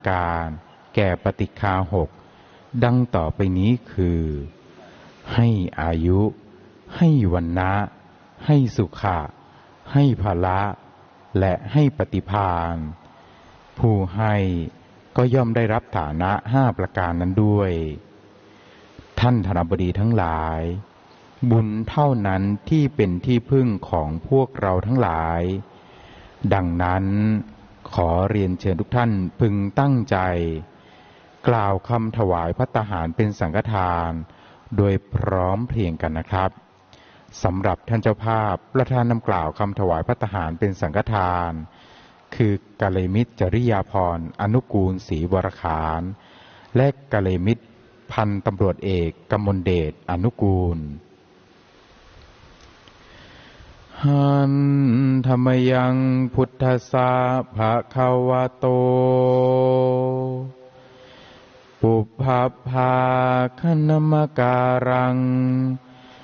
การแก่ปฏิฆาหกดังต่อไปนี้คือให้อายุให้วรรณะให้สุขะให้ภละและให้ปฏิภาณผู้ให้ก็ย่อมได้รับฐานะ5ประการนั้นด้วยท่านธนบดีทั้งหลายบุญเท่านั้นที่เป็นที่พึ่งของพวกเราทั้งหลายดังนั้นขอเรียนเชิญทุกท่านพึงตั้งใจกล่าวคำถวายภัตตาหารเป็นสังฆทานโดยพร้อมเพรียงกันนะครับสำหรับท่านเจ้าภาพประธานนำกล่าวคำถวายภัตตาหารเป็นสังฆทานคือกัลยาณมิตรจริยาภรณ์อนุกูลศรีวรขานและกัลยาณมิตรพันตำรวจเอกกมลเดชอนุกูลหันธรรมยังพุทธสสะภะคะวะโตปุพพภาคณมการัง